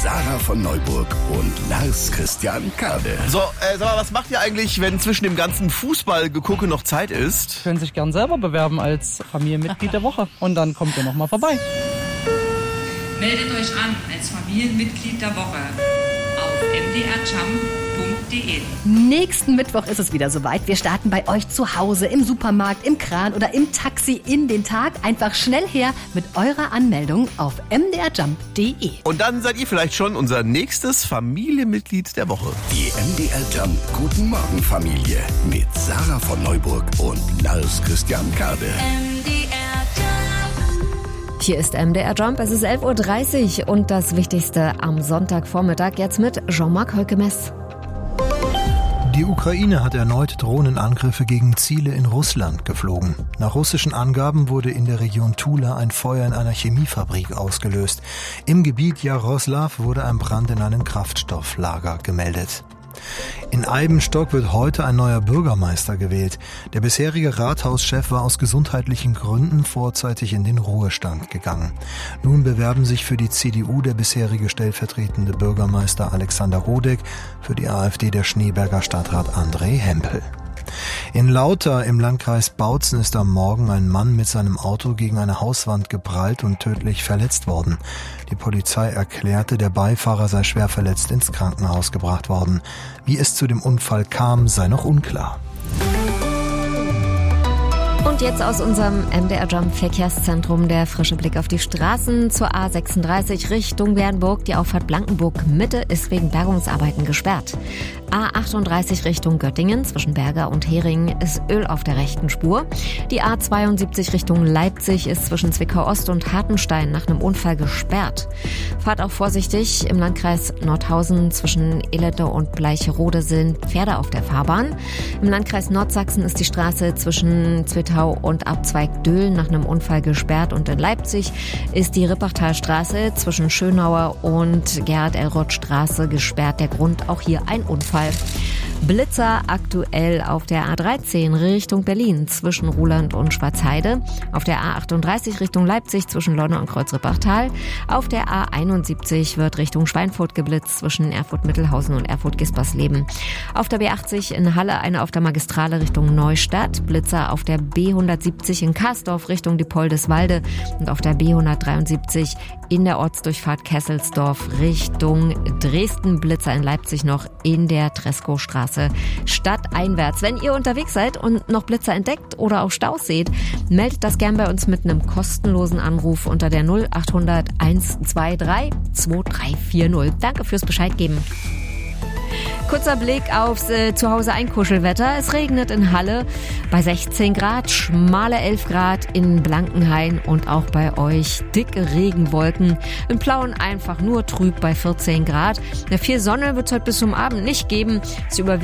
Sarah von Neuburg und Lars Christian Kade. So, sag mal, was macht ihr eigentlich, wenn zwischen dem ganzen Fußballgegucke noch Zeit ist? Können sich gern selber bewerben als Familienmitglied der Woche. Und dann kommt ihr noch mal vorbei. Meldet euch an als Familienmitglied der Woche auf mdrjump.de. Nächsten Mittwoch ist es wieder soweit. Wir starten bei euch zu Hause, im Supermarkt, im Kran oder im Taxi in den Tag. Einfach schnell her mit eurer Anmeldung auf mdrjump.de. Und dann seid ihr vielleicht schon unser nächstes Familienmitglied der Woche. Die MDR Jump Guten Morgen Familie mit Sarah von Neuburg und Lars Christian Kade. Hier ist MDR Jump, es ist 11.30 Uhr und das Wichtigste am Sonntagvormittag jetzt mit Jean-Marc Holkemes. Die Ukraine hat erneut Drohnenangriffe gegen Ziele in Russland geflogen. Nach russischen Angaben wurde in der Region Tula ein Feuer in einer Chemiefabrik ausgelöst. Im Gebiet Jaroslav wurde ein Brand in einem Kraftstofflager gemeldet. In Eibenstock wird heute ein neuer Bürgermeister gewählt. Der bisherige Rathauschef war aus gesundheitlichen Gründen vorzeitig in den Ruhestand gegangen. Nun bewerben sich für die CDU der bisherige stellvertretende Bürgermeister Alexander Rodek, für die AfD der Schneeberger Stadtrat André Hempel. In Lauter im Landkreis Bautzen ist am Morgen ein Mann mit seinem Auto gegen eine Hauswand geprallt und tödlich verletzt worden. Die Polizei erklärte, der Beifahrer sei schwer verletzt ins Krankenhaus gebracht worden. Wie es zu dem Unfall kam, sei noch unklar. Und jetzt aus unserem MDR Jump Verkehrszentrum der frische Blick auf die Straßen zur A36 Richtung Bernburg. Die Auffahrt Blankenburg Mitte ist wegen Bergungsarbeiten gesperrt. A38 Richtung Göttingen zwischen Berger und Heringen ist Öl auf der rechten Spur. Die A72 Richtung Leipzig ist zwischen Zwickau Ost und Hartenstein nach einem Unfall gesperrt. Fahrt auch vorsichtig. Im Landkreis Nordhausen zwischen Elete und Bleicherode sind Pferde auf der Fahrbahn. Im Landkreis Nordsachsen ist die Straße zwischen Zwittau und Abzweig Döhlen nach einem Unfall gesperrt und in Leipzig ist die Rippachtalstraße zwischen Schönauer und Gerhard-Elroth-Straße gesperrt. Der Grund auch hier ein Unfall. Blitzer aktuell auf der A13 Richtung Berlin zwischen Ruhland und Schwarzheide, auf der A38 Richtung Leipzig zwischen Lonne und Kreuz-Rippachtal, auf der A71 wird Richtung Schweinfurt geblitzt zwischen Erfurt-Mittelhausen und Erfurt-Gispersleben, auf der B80 in Halle eine auf der Magistrale Richtung Neustadt, Blitzer auf der B170 in Karsdorf Richtung Diepoldeswalde und auf der B173 in der Ortsdurchfahrt Kesselsdorf Richtung Dresden, Blitzer in Leipzig noch in der Treskostraße stadteinwärts. Wenn ihr unterwegs seid und noch Blitzer entdeckt oder auch Staus seht, meldet das gern bei uns mit einem kostenlosen Anruf unter der 0800 123 2340. Danke fürs Bescheid geben. Kurzer Blick aufs Zuhause Einkuschelwetter. Es regnet in Halle bei 16 Grad, schmale 11 Grad in Blankenhain und auch bei euch dicke Regenwolken. In Plauen einfach nur trüb bei 14 Grad. Viel Sonne wird es heute bis zum Abend nicht geben. Es überwiegt